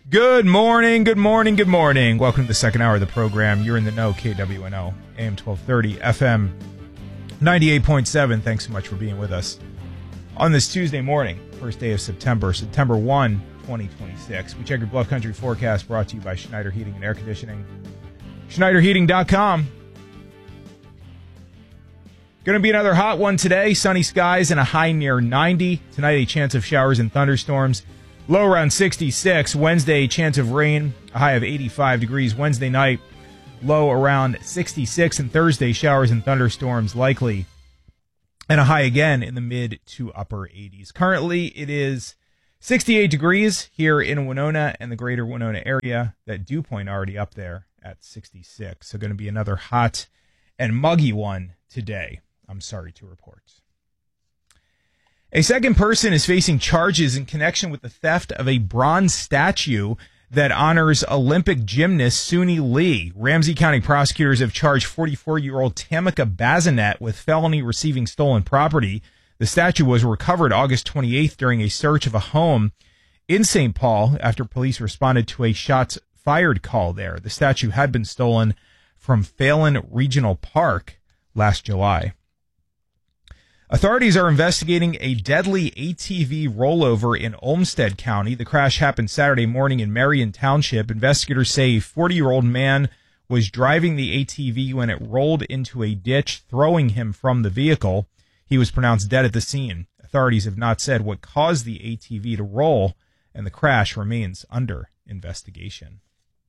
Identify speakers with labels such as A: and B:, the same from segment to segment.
A: Good morning, good morning, good morning. Welcome to the second hour of the program. You're in the know, KWNO, AM 1230, FM 98.7. Thanks so much for being with us on this Tuesday morning, first day of September 1, 2026. We check your Bluff Country forecast brought to you by Schneider Heating and Air Conditioning. SchneiderHeating.com. Going to be another hot one today. Sunny skies and a high near 90. Tonight, a chance of showers and thunderstorms. Low around 66. Wednesday, chance of rain. A high of 85 degrees. Wednesday night, low around 66. And Thursday, showers and thunderstorms likely. And a high again in the mid to upper 80s. Currently, it is 68 degrees here in Winona and the greater Winona area. That dew point already up there at 66. So going to be another hot and muggy one today. I'm sorry to report. A second person is facing charges in connection with the theft of a bronze statue that honors Olympic gymnast Suni Lee. Ramsey County prosecutors have charged 44-year-old Tamika Bazinet with felony receiving stolen property. The statue was recovered August 28th during a search of a home in St. Paul after police responded to a shots fired call there. The statue had been stolen from Phelan Regional Park last July. Authorities are investigating a deadly ATV rollover in Olmsted County. The crash happened Saturday morning in Marion Township. Investigators say a 40-year-old man was driving the ATV when it rolled into a ditch, throwing him from the vehicle. He was pronounced dead at the scene. Authorities have not said what caused the ATV to roll, and the crash remains under investigation.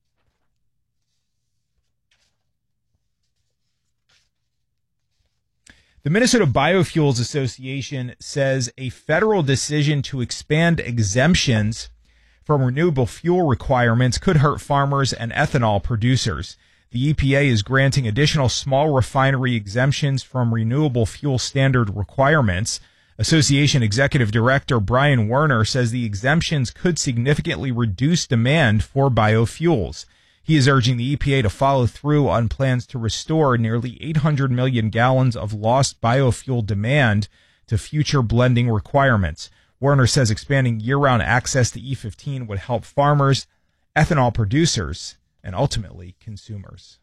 A: The Minnesota Biofuels Association says a federal decision to expand exemptions from renewable fuel requirements could hurt farmers and ethanol producers. The EPA is granting additional small refinery exemptions from renewable fuel standard requirements. Association Executive Director Brian Werner says the exemptions could significantly reduce demand for biofuels. He is urging the EPA to follow through on plans to restore nearly 800 million gallons of lost biofuel demand to future blending requirements. Werner says expanding year-round access to E15 would help farmers, ethanol producers, and ultimately consumers.